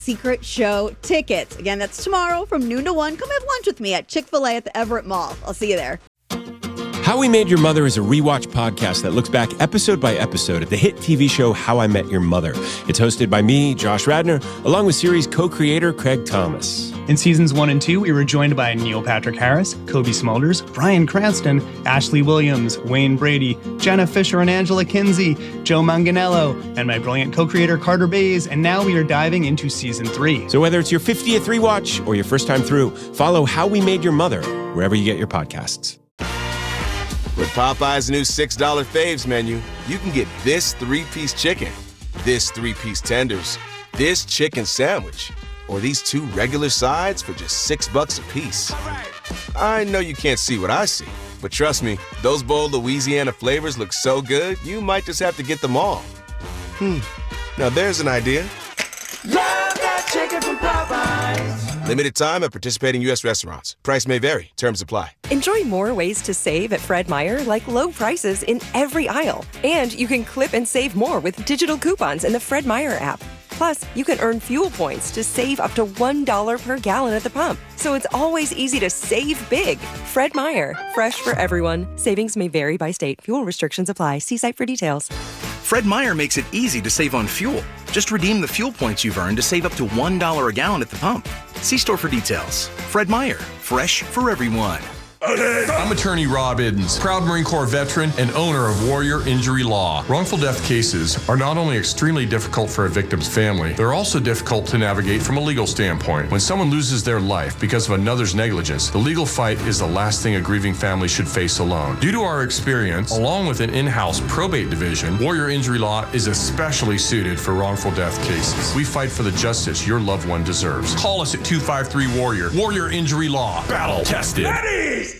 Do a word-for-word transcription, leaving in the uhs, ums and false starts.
Secret show tickets. Again, that's tomorrow from noon to one. Come have lunch with me at Chick-fil-A at the Everett Mall. I'll see you there. How We Made Your Mother is a rewatch podcast that looks back episode by episode at the hit T V show How I Met Your Mother. It's hosted by me, Josh Radnor, along with series co-creator Craig Thomas. In seasons one and two, we were joined by Neil Patrick Harris, Kobe Smulders, Bryan Cranston, Ashley Williams, Wayne Brady, Jenna Fisher and Angela Kinsey, Joe Manganiello, and my brilliant co-creator Carter Bays, and now we are diving into season three. So whether it's your fiftieth rewatch or your first time through, follow How We Made Your Mother wherever you get your podcasts. With Popeye's new six dollar Faves menu, you can get this three-piece chicken, this three-piece tenders, this chicken sandwich, or these two regular sides for just six bucks a piece. I know you can't see what I see, but trust me, those bold Louisiana flavors look so good, you might just have to get them all. Hmm, now there's an idea. Love that chicken from Popeyes. Limited time at participating U S restaurants. Price may vary. Terms apply. Enjoy more ways to save at Fred Meyer, like low prices in every aisle. And you can clip and save more with digital coupons in the Fred Meyer app. Plus, you can earn fuel points to save up to one dollar per gallon at the pump. So it's always easy to save big. Fred Meyer, fresh for everyone. Savings may vary by state. Fuel restrictions apply. See site for details. Fred Meyer makes it easy to save on fuel. Just redeem the fuel points you've earned to save up to one dollar a gallon at the pump. See store for details. Fred Meyer, fresh for everyone. I'm attorney Rob Iddens, proud Marine Corps veteran and owner of Warrior Injury Law. Wrongful death cases are not only extremely difficult for a victim's family, they're also difficult to navigate from a legal standpoint. When someone loses their life because of another's negligence, the legal fight is the last thing a grieving family should face alone. Due to our experience, along with an in-house probate division, Warrior Injury Law is especially suited for wrongful death cases. We fight for the justice your loved one deserves. Call us at two five three Warrior. Warrior Injury Law. Battle tested. Ready,